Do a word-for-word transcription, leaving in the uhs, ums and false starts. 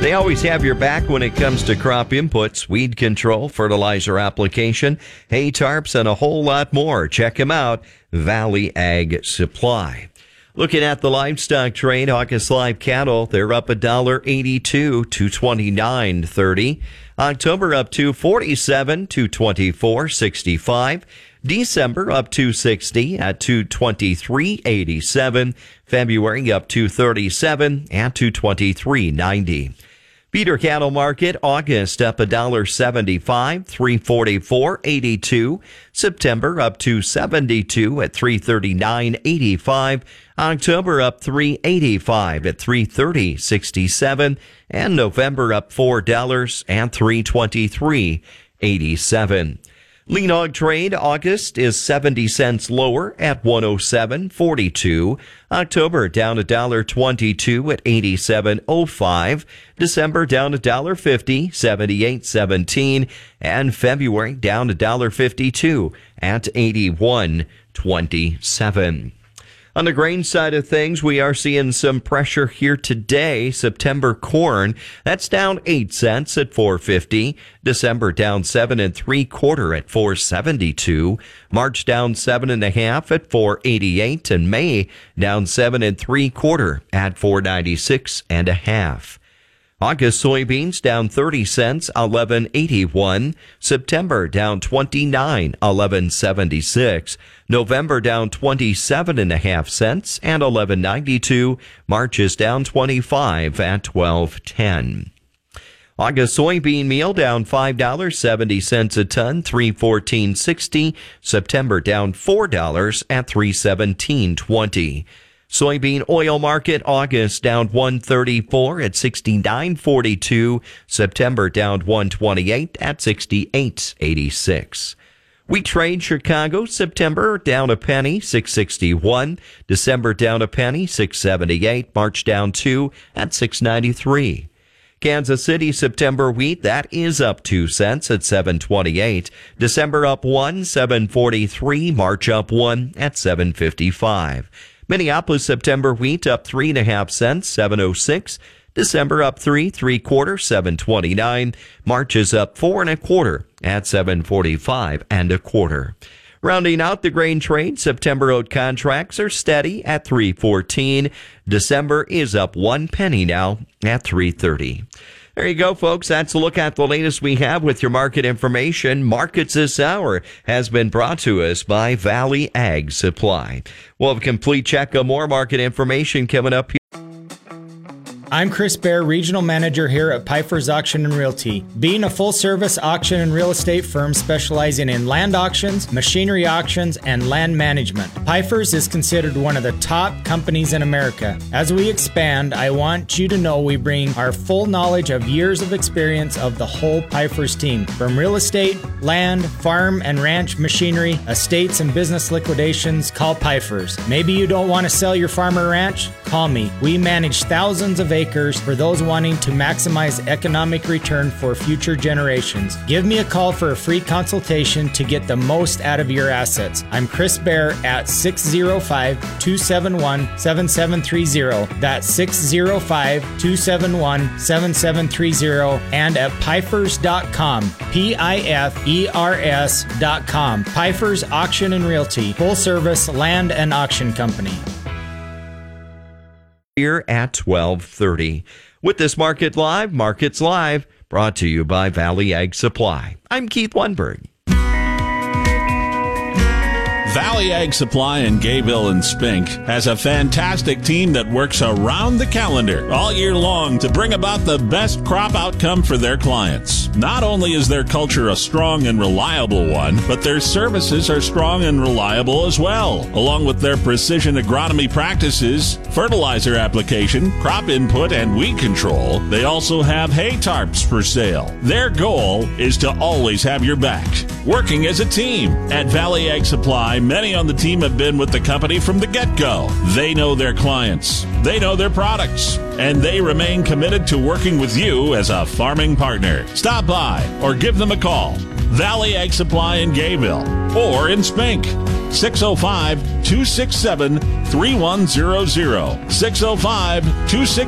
They always have your back when it comes to crop inputs, weed control, fertilizer application, hay tarps, and a whole lot more. Check them out, Valley Ag Supply. Looking at the livestock trade, August live cattle, they're up one dollar eighty-two to twenty-nine thirty. October up to forty-seven to twenty-four sixty-five. December up to sixty at two twenty-three eighty-seven. February up to thirty-seven at two twenty-three ninety. Feeder cattle market, August up one dollar seventy-five, three forty-four eighty-two. September up to seventy-two at three thirty-nine eighty-five. October up three eighty-five at three thirty sixty-seven. And November up four dollars at three twenty-three eighty-seven. Lean hog trade, August is seventy cents lower at one oh seven forty-two. October down one dollar twenty-two at eighty-seven oh five. December down one dollar fifty, seventy-eight seventeen. And February down one dollar fifty-two at eighty-one twenty-seven. On the grain side of things, we are seeing some pressure here today. September corn, that's down eight cents at four fifty. December down seven and three quarter at four seventy-two. March down seven and a half at four eighty-eight, and May down seven and three quarter at four ninety-six and a half. August soybeans down thirty cents, eleven eighty-one. September down twenty-nine, eleven seventy-six. November down twenty-seven and a half cents and eleven ninety-two. March is down twenty-five at twelve ten. August soybean meal down five dollars and seventy cents a ton, three fourteen sixty. September down four dollars at three seventeen twenty. Soybean oil market, August down one thirty-four at sixty-nine forty-two. September down one twenty-eight at sixty-eight eighty-six. Wheat trade, Chicago, September down a penny, six sixty-one. December down a penny, six seventy-eight. March down two at six ninety-three. Kansas City, September wheat, that is up two cents at seven twenty-eight. December up one, seven forty-three. March up one at seven fifty-five. Minneapolis, September wheat up three and a half cents, seven oh six. December up three, three quarter, seven twenty-nine. March is up four and a quarter at seven forty-five and a quarter. Rounding out the grain trade, September oat contracts are steady at three fourteen. December is up one penny now at three thirty. There you go, folks. That's a look at the latest we have with your market information. Markets this hour has been brought to us by Valley Ag Supply. We'll have a complete check of more market information coming up here. I'm Chris Bear, Regional Manager here at Pifer's Auction and Realty. Being a full-service auction and real estate firm specializing in land auctions, machinery auctions, and land management, Pifer's is considered one of the top companies in America. As we expand, I want you to know we bring our full knowledge of years of experience of the whole Pifer's team. From real estate, land, farm and ranch machinery, estates and business liquidations, call Pifer's. Maybe you don't want to sell your farm or ranch? Call me. We manage thousands of acres for those wanting to maximize economic return for future generations. Give me a call for a free consultation to get the most out of your assets. I'm Chris Bear at six oh five, two seven one, seven seven three zero. That's six oh five, two seven one, seven seven three zero and at pifers dot com. P I F E R S dot com. Pifer's Auction and Realty, full service land and auction company. Here at twelve thirty. With this Market Live, Markets Live, brought to you by Valley Ag Supply. I'm Keith Lundberg. Valley Ag Supply in Gayville and Spink has a fantastic team that works around the calendar all year long to bring about the best crop outcome for their clients. Not only is their culture a strong and reliable one, but their services are strong and reliable as well. Along with their precision agronomy practices, fertilizer application, crop input, and weed control, they also have hay tarps for sale. Their goal is to always have your back. Working as a team at Valley Ag Supply, many on the team have been with the company from the get-go. They know their clients, they know their products, and they remain committed to working with you as a farming partner. Stop by or give them a call. Valley Ag Supply in Gayville or in Spink. six oh five, two six seven, three one zero zero. six oh five, two six seven,